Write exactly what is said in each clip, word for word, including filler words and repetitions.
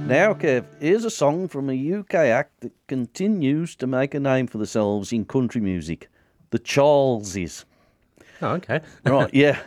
Now, Kev, here's a song from a U K act that continues to make a name for themselves in country music. The Charleses. Oh, okay. Right, yeah.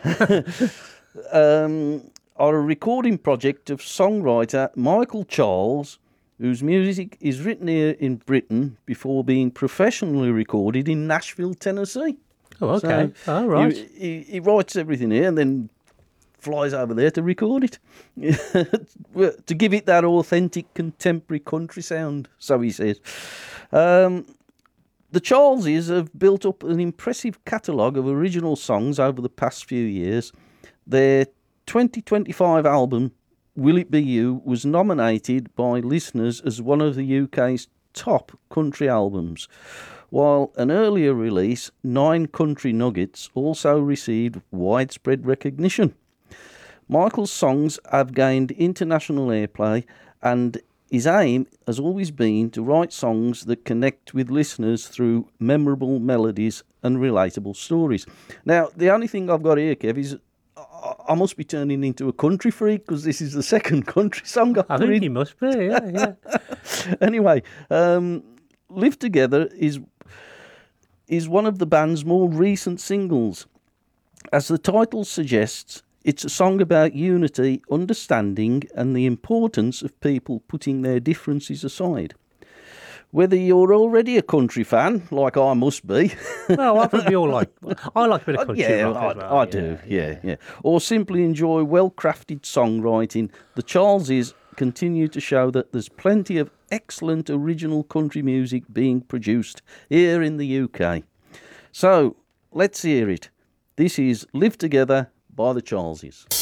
um, are a recording project of songwriter Michael Charles, whose music is written here in Britain before being professionally recorded in Nashville, Tennessee. Oh, okay. So oh, right. He, he, he writes everything here and then flies over there to record it, to give it that authentic contemporary country sound, so he says. Um, the Charleses have built up an impressive catalogue of original songs over the past few years. Their twenty twenty-five album, Will It Be You, was nominated by listeners as one of the U K's top country albums, while an earlier release, Nine Country Nuggets, also received widespread recognition. Michael's songs have gained international airplay, and his aim has always been to write songs that connect with listeners through memorable melodies and relatable stories. Now, the only thing I've got here, Kev, is I must be turning into a country freak because this is the second country song I've I put think in. you must be, yeah, yeah. Anyway, um, Live Together is is one of the band's more recent singles. As the title suggests, it's a song about unity, understanding, and the importance of people putting their differences aside. Whether you're already a country fan, like I must be. Well, I think we all like... I like a bit of country yeah, rock I, as well. I yeah, do, yeah, yeah. Or simply enjoy well-crafted songwriting, the Charleses continue to show that there's plenty of excellent original country music being produced here in the U K. So, let's hear it. This is Live Together by the Charleses.